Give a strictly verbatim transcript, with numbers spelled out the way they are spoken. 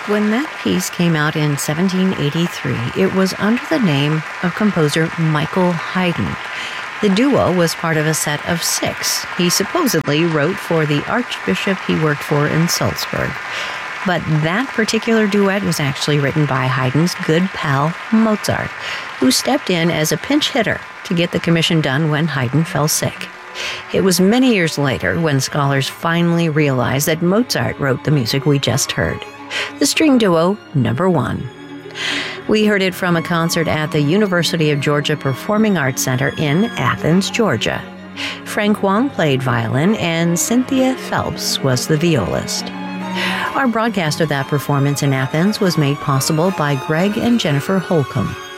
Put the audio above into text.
When that piece came out in seventeen eighty-three, it was under the name of composer Michael Haydn. The duo was part of a set of six he supposedly wrote for the archbishop he worked for in Salzburg. But that particular duet was actually written by Haydn's good pal, Mozart, who stepped in as a pinch hitter to get the commission done when Haydn fell sick. It was many years later when scholars finally realized that Mozart wrote the music we just heard. The string duo, number one. We heard it from a concert at the University of Georgia Performing Arts Center in Athens, Georgia. Frank Huang played violin and Cynthia Phelps was the violist. Our broadcast of that performance in Athens was made possible by Greg and Jennifer Holcomb.